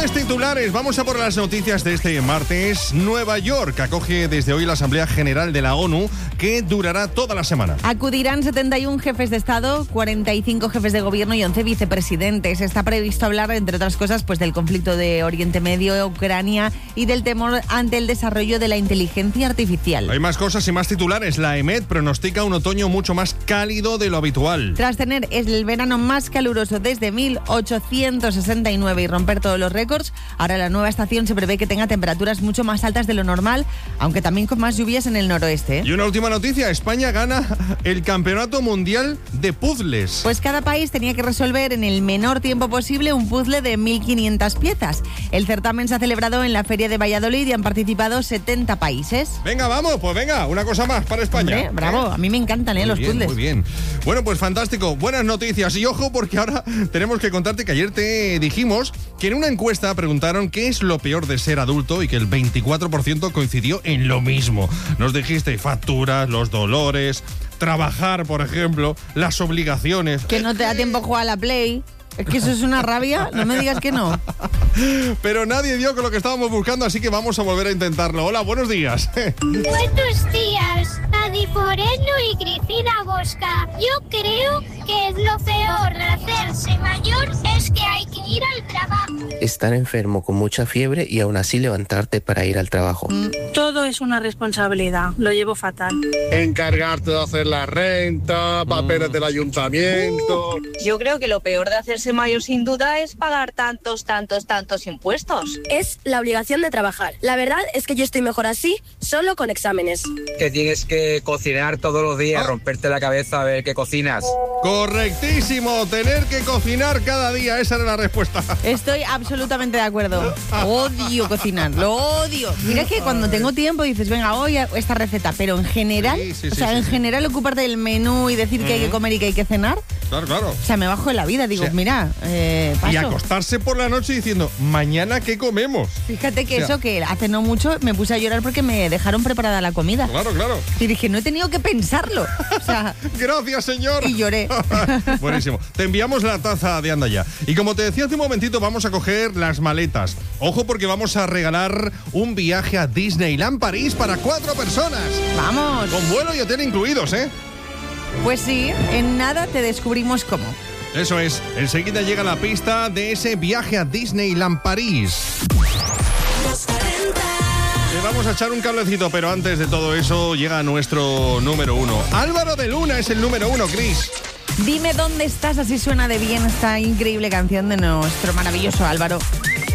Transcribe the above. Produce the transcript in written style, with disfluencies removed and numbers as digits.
Grandes titulares, vamos a por las noticias de este martes. Nueva York acoge desde hoy la Asamblea General de la ONU, que durará toda la semana. Acudirán 71 jefes de Estado, 45 jefes de gobierno y 11 vicepresidentes. Está previsto hablar, entre otras cosas, pues del conflicto de Oriente Medio, Ucrania y del temor ante el desarrollo de la inteligencia artificial. Hay más cosas y más titulares. La EMET pronostica un otoño mucho más cálido de lo habitual. Tras tener el verano más caluroso desde 1869 y romper todos los récords, ahora la nueva estación se prevé que tenga temperaturas mucho más altas de lo normal, aunque también con más lluvias en el noroeste. Y una última noticia, España gana el Campeonato Mundial de Puzzles. Pues cada país tenía que resolver en el menor tiempo posible un puzzle de 1.500 piezas. El certamen se ha celebrado en la Feria de Valladolid y han participado 70 países. Venga, vamos, pues venga, una cosa más para España. Hombre, bravo, a mí me encantan los puzzles. Muy bien. Bueno, pues fantástico, buenas noticias. Y ojo, porque ahora tenemos que contarte que ayer te dijimos que en una encuesta preguntaron qué es lo peor de ser adulto y que el 24% coincidió en lo mismo. Nos dijiste facturas, los dolores, trabajar, por ejemplo, las obligaciones. Que no te da tiempo a jugar a la Play. Es que eso es una rabia, no me digas que no. Pero nadie dio con lo que estábamos buscando, así que vamos a volver a intentarlo. Hola, buenos días. Buenos días, Adi Foreno y Cristina Bosca. Yo creo que lo peor de hacerse mayor es que hay que ir al trabajo. Estar enfermo con mucha fiebre y aún así levantarte para ir al trabajo. Todo es una responsabilidad, lo llevo fatal. Encargarte de hacer la renta, papeles del ayuntamiento. Yo creo que lo peor de hacerse mayor sin duda es pagar tantos impuestos. Es la obligación de trabajar. La verdad es que yo estoy mejor así, solo con exámenes. Que tienes que cocinar todos los días, romperte la cabeza a ver qué cocinas. Correctísimo, tener que cocinar cada día, esa era la respuesta. Estoy absolutamente de acuerdo. Odio cocinar, lo odio. Mira que cuando tengo tiempo dices, venga, hoy esta receta, pero en general, en general ocuparte del menú y decir que hay que comer y que hay que cenar. Claro. O sea, me bajo de la vida, digo, mira, paso. Y acostarse por la noche diciendo, mañana ¿qué comemos? Fíjate que que hace no mucho me puse a llorar porque me dejaron preparada la comida. Claro. Y dije, no he tenido que pensarlo. O sea, gracias, señor. Y lloré. Buenísimo. Te enviamos la taza de Anda Ya. Y como te decía hace un momentito, vamos a coger las maletas. Ojo, porque vamos a regalar un viaje a Disneyland París para 4 personas. ¡Vamos! Con vuelo y hotel incluidos, ¿eh? Pues sí, en nada te descubrimos cómo. Eso es, enseguida llega la pista de ese viaje a Disneyland París. Le vamos a echar un cablecito, pero antes de todo eso llega nuestro número 1. Álvaro de Luna es el número 1, Cris. Dime dónde estás, así suena de bien esta increíble canción de nuestro maravilloso Álvaro.